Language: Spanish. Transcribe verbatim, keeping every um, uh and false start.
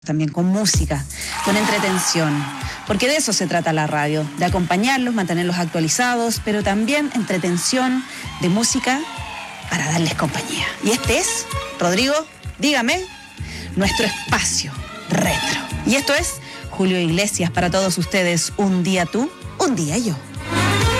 también con música, con entretención, porque de eso se trata la radio, de acompañarlos, mantenerlos actualizados, pero también entretención de música para darles compañía. Y este es, Rodrigo, dígame, nuestro espacio retro. Y esto es Julio Iglesias para todos ustedes, un día tú, un día yo.